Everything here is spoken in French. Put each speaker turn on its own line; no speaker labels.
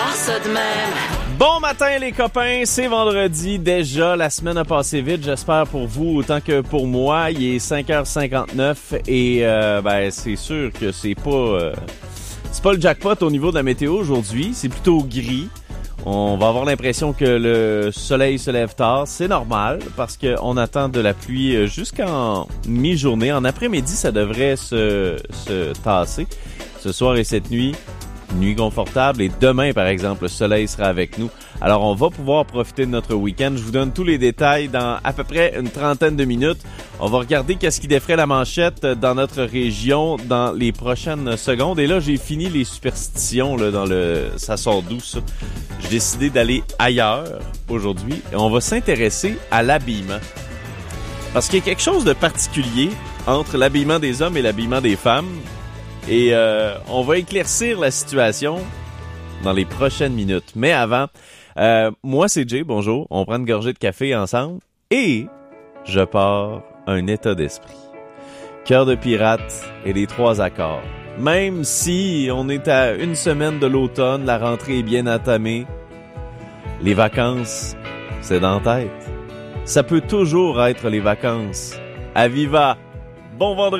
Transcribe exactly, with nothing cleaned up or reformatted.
voir ça de même.
Bon matin les copains, c'est vendredi déjà, la semaine a passé vite, j'espère pour vous autant que pour moi. Il est cinq heures cinquante-neuf et euh, ben c'est sûr que c'est pas euh, c'est pas le jackpot au niveau de la météo aujourd'hui, c'est plutôt gris. On va avoir l'impression que le soleil se lève tard, c'est normal parce qu'on attend de la pluie jusqu'en mi-journée. En après-midi, ça devrait se, se tasser. Ce soir et cette nuit, nuit confortable. Et demain, par exemple, le soleil sera avec nous. Alors, on va pouvoir profiter de notre week-end. Je vous donne tous les détails dans à peu près une trentaine de minutes. On va regarder qu'est-ce qui défraie la manchette dans notre région dans les prochaines secondes. Et là, j'ai fini les superstitions là, dans le ça sort d'où ça. J'ai décidé d'aller ailleurs aujourd'hui et on va s'intéresser à l'habillement. Parce qu'il y a quelque chose de particulier entre l'habillement des hommes et l'habillement des femmes. Et euh, on va éclaircir la situation dans les prochaines minutes. Mais avant, euh, moi c'est Jay, bonjour. On prend une gorgée de café ensemble et je pars un état d'esprit. Cœur de pirate et les trois accords. Même si on est à une semaine de l'automne, la rentrée est bien entamée, les vacances, c'est dans la tête. Ça peut toujours être les vacances. À viva! Bon vendredi!